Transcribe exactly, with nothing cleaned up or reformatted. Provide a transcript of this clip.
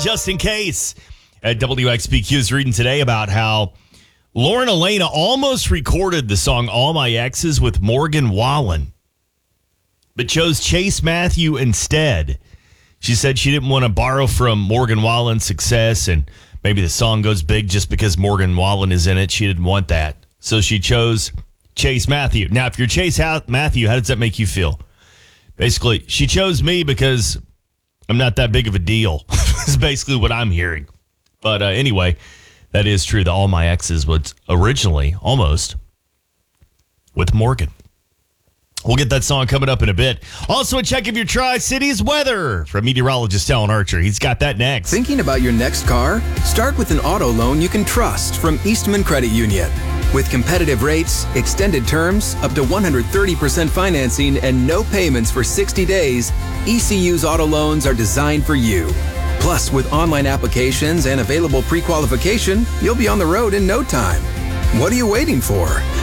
just in case. At W X P Q is reading today about how Lauren Elena almost recorded the song All My Exes with Morgan Wallen, but chose Chase Matthew instead. She said she didn't want to borrow from Morgan Wallen's success, and maybe the song goes big just because Morgan Wallen is in it. She didn't want that. So she chose Chase Matthew. Now, if you're Chase Matthew, how does that make you feel? Basically, she chose me because I'm not that big of a deal. Is basically what I'm hearing. But uh, anyway, that is true. The All My Exes was originally almost with Morgan. We'll get that song coming up in a bit. Also, a check of your Tri-Cities weather from meteorologist Alan Archer. He's got that next. Thinking about your next car? Start with an auto loan you can trust from Eastman Credit Union. With competitive rates, extended terms, up to one hundred thirty percent financing, and no payments for sixty days, E C U's auto loans are designed for you. Plus, with online applications and available pre-qualification, you'll be on the road in no time. What are you waiting for?